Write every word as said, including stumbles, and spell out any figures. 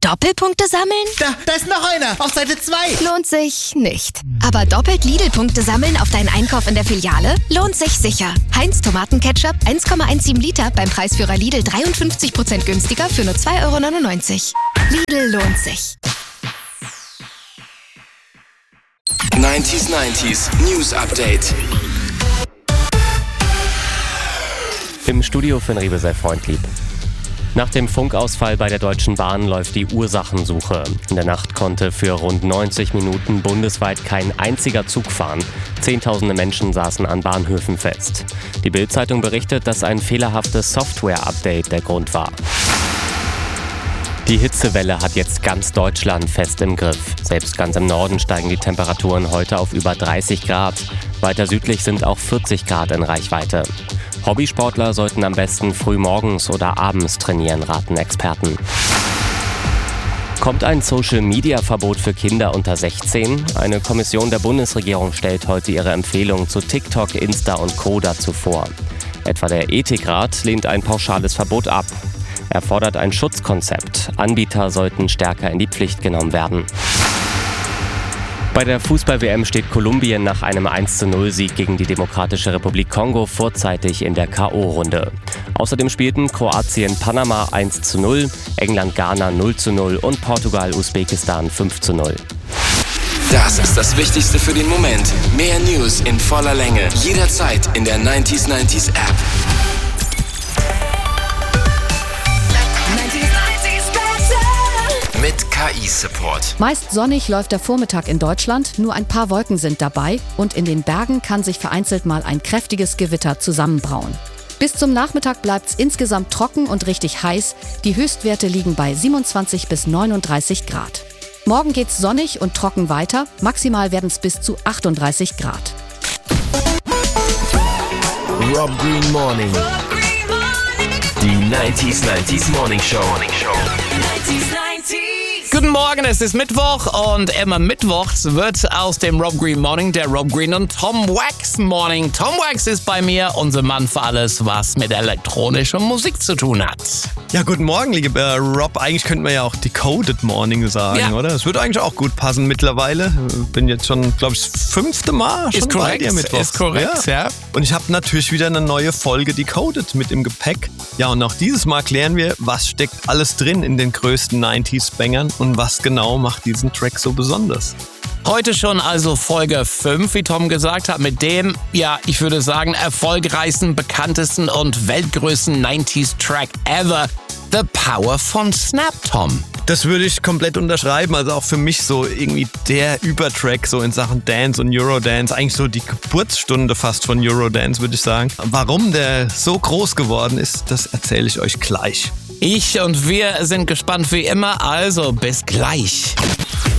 Doppelpunkte sammeln? Da, da ist noch einer, auf Seite zwei. Lohnt sich nicht. Aber doppelt Lidl-Punkte sammeln auf deinen Einkauf in der Filiale? Lohnt sich sicher. Heinz Tomatenketchup eins Komma siebzehn Liter beim Preisführer Lidl dreiundfünfzig Prozent günstiger für nur zwei Euro neunundneunzig. Lidl lohnt sich. neunziger neunzig News Update. Im Studio Finn Riebe sei freundlieb. Nach dem Funkausfall bei der Deutschen Bahn läuft die Ursachensuche. In der Nacht konnte für rund neunzig Minuten bundesweit kein einziger Zug fahren. Zehntausende Menschen saßen an Bahnhöfen fest. Die Bild-Zeitung berichtet, dass ein fehlerhaftes Software-Update der Grund war. Die Hitzewelle hat jetzt ganz Deutschland fest im Griff. Selbst ganz im Norden steigen die Temperaturen heute auf über dreißig Grad. Weiter südlich sind auch vierzig Grad in Reichweite. Hobbysportler sollten am besten früh morgens oder abends trainieren, raten Experten. Kommt ein Social-Media-Verbot für Kinder unter sechzehn? Eine Kommission der Bundesregierung stellt heute ihre Empfehlungen zu TikTok, Insta und Co. dazu vor. Etwa der Ethikrat lehnt ein pauschales Verbot ab. Er fordert ein Schutzkonzept. Anbieter sollten stärker in die Pflicht genommen werden. Bei der Fußball-W M steht Kolumbien nach einem eins zu null Sieg gegen die Demokratische Republik Kongo vorzeitig in der K O-Runde. Außerdem spielten Kroatien Panama eins zu null, England Ghana null zu null und Portugal Usbekistan fünf zu null. Das ist das Wichtigste für den Moment. Mehr News in voller Länge. Jederzeit in der neunzig neunzig App. Mit K I-Support. Meist sonnig läuft der Vormittag in Deutschland, nur ein paar Wolken sind dabei und in den Bergen kann sich vereinzelt mal ein kräftiges Gewitter zusammenbrauen. Bis zum Nachmittag bleibt's insgesamt trocken und richtig heiß. Die Höchstwerte liegen bei siebenundzwanzig bis neununddreißig Grad. Morgen geht's sonnig und trocken weiter, maximal werden's bis zu achtunddreißig Grad. Rob Green Morning. Die neunzig neunzig Morning Show. Guten Morgen, es ist Mittwoch und immer mittwochs wird aus dem Rob Green Morning der Rob Green und Tom Wax Morning. Tom Wax ist bei mir, unser Mann für alles, was mit elektronischer Musik zu tun hat. Ja, guten Morgen, lieber äh, Rob. Eigentlich könnte man ja auch Decoded Morning sagen, Ja. oder? Das würde eigentlich auch gut passen mittlerweile. Bin jetzt schon, glaube ich, das fünfte Mal schon Ist bei korrekt, dir Mittwoch. ist korrekt, ja. Und ich habe natürlich wieder eine neue Folge Decoded mit im Gepäck. Ja, und auch dieses Mal klären wir, was steckt alles drin in den größten neunziger-Bangern und was genau macht diesen Track so besonders. Heute schon also Folge fünf, wie Tom gesagt hat, mit dem, ja, ich würde sagen, erfolgreichsten, bekanntesten und weltgrößten neunziger-Track ever. The Power von Snap, Tom. Das würde ich komplett unterschreiben. Also auch für mich so irgendwie der Übertrack so in Sachen Dance und Eurodance. Eigentlich so die Geburtsstunde fast von Eurodance, würde ich sagen. Warum der so groß geworden ist, das erzähle ich euch gleich. Ich und wir sind gespannt wie immer, also bis gleich.